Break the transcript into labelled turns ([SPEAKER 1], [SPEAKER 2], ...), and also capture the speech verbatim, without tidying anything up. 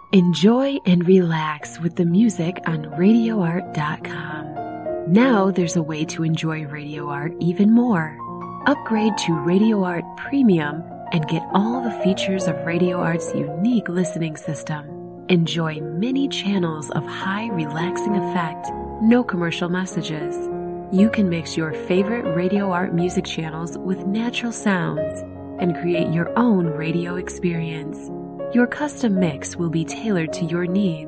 [SPEAKER 1] Enjoy and relax with the music on radio art dot com. Now there's a way to enjoy Radio Art even more. Upgrade to Radio Art Premium and get all the features of Radio Art's unique listening system. Enjoy many channels of high relaxing effect, no commercial messages. You can mix your favorite Radio Art music channels with natural sounds and create your own radio experience. Your custom mix will be tailored to your needs